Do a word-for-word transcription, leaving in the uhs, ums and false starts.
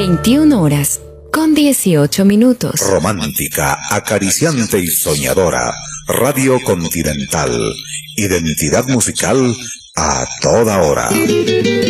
veintiuna horas con dieciocho minutos. Romántica, acariciante y soñadora. Radio Continental. Identidad musical a toda hora.